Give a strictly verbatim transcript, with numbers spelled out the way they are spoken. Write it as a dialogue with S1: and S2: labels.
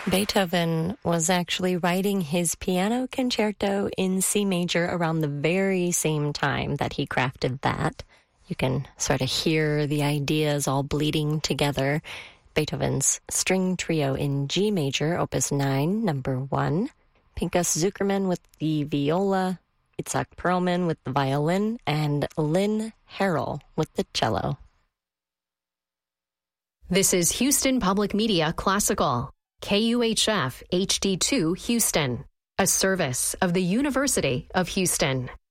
S1: Beethoven was actually writing his piano concerto in C major around the very same time that he crafted that. You can sort of hear the ideas all bleeding together. Beethoven's String Trio in G major, opus nine, number one. Pinchas Zukerman with the viola, Itzhak Perlman with the violin, and Lynn Harrell with the cello.
S2: This is Houston Public Media Classical, K U H F H D two Houston, a service of the University of Houston.